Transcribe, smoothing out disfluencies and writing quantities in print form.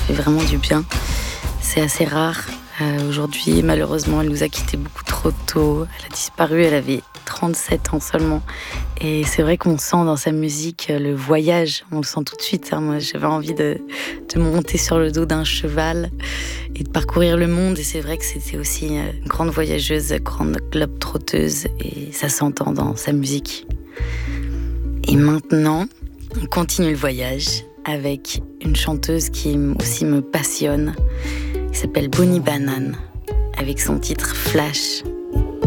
fait vraiment du bien. C'est assez rare. Aujourd'hui, malheureusement, elle nous a quittés beaucoup trop tôt. Elle a disparu, elle avait 37 ans seulement. Et c'est vrai qu'on sent dans sa musique le voyage, on le sent tout de suite. Moi, j'avais envie de monter sur le dos d'un cheval et de parcourir le monde. Et c'est vrai que c'était aussi une grande voyageuse, grande globe-trotteuse. Et ça s'entend dans sa musique. Et maintenant, on continue le voyage avec une chanteuse qui aussi me passionne, qui s'appelle Bonnie Banane, avec son titre Flash.